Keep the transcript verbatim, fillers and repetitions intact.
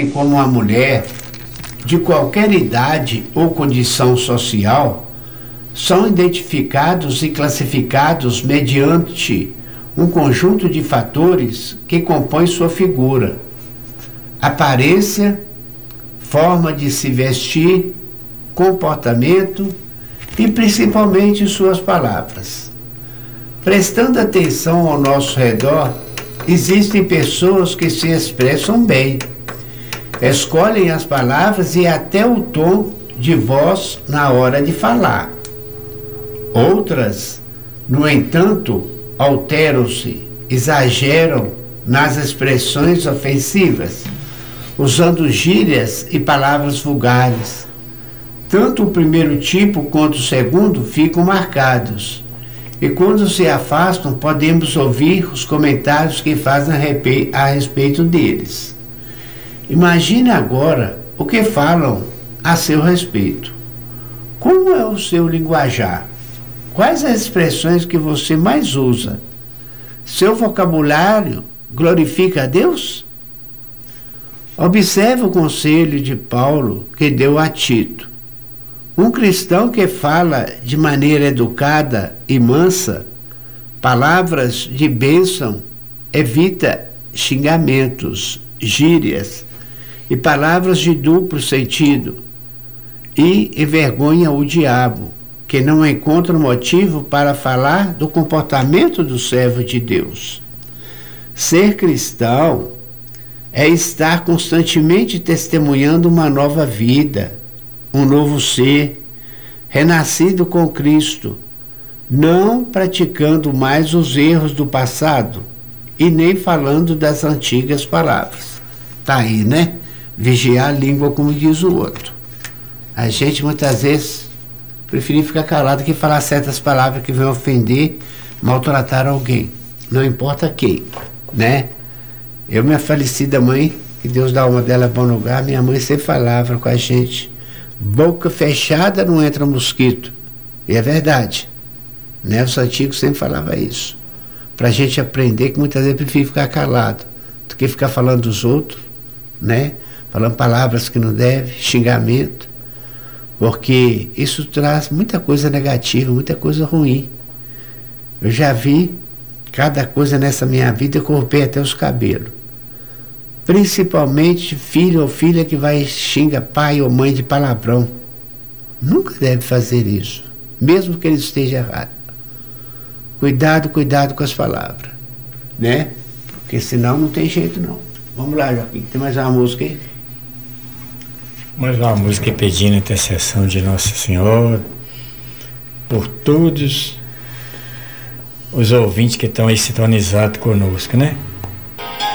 homem como a mulher, de qualquer idade ou condição social, são identificados e classificados mediante um conjunto de fatores que compõem sua figura, aparência, forma de se vestir, comportamento e principalmente suas palavras. Prestando atenção ao nosso redor, existem pessoas que se expressam bem, escolhem as palavras e até o tom de voz na hora de falar. Outras, no entanto, alteram-se, exageram nas expressões ofensivas, usando gírias e palavras vulgares. Tanto o primeiro tipo quanto o segundo ficam marcados, e quando se afastam podemos ouvir os comentários que fazem a respeito deles. Imagine agora o que falam a seu respeito. Como é o seu linguajar? Quais as expressões que você mais usa? Seu vocabulário glorifica a Deus? Observe o conselho de Paulo que deu a Tito. Um cristão que fala de maneira educada e mansa, palavras de bênção, evita xingamentos, gírias e palavras de duplo sentido, e envergonha o diabo, que não encontra motivo para falar do comportamento do servo de Deus. Ser cristão é estar constantemente testemunhando uma nova vida, um novo ser, renascido com Cristo, não praticando mais os erros do passado e nem falando das antigas palavras. Tá aí, né? Vigiar a língua, como diz o outro. A gente muitas vezes prefere ficar calado que falar certas palavras que vão ofender, maltratar alguém, não importa quem, né? Eu, minha falecida mãe, que Deus dá uma dela bom lugar, minha mãe sempre falava com a gente: boca fechada não entra mosquito. E é verdade, né? Os antigos sempre falavam isso, pra gente aprender que muitas vezes prefere ficar calado do que ficar falando dos outros, né? Falando palavras que não deve, xingamento, porque isso traz muita coisa negativa, muita coisa ruim. Eu já vi cada coisa nessa minha vida, eu cortei até os cabelos. Principalmente filho ou filha que vai xinga pai ou mãe de palavrão. Nunca deve fazer isso, mesmo que ele esteja errado. Cuidado, cuidado com as palavras, né? Porque senão não tem jeito não. Vamos lá, Joaquim, tem mais uma música aí? Mais uma música pedindo a intercessão de Nossa Senhora por todos os ouvintes que estão aí sintonizados conosco, né?